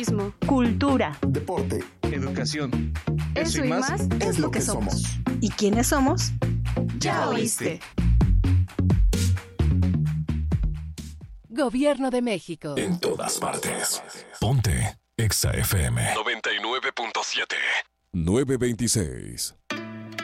Cultura, deporte, educación. Eso y más es lo que somos. ¿Y quiénes somos? Ya oíste. Gobierno de México. En todas partes. Ponte Exa FM 99.7 926.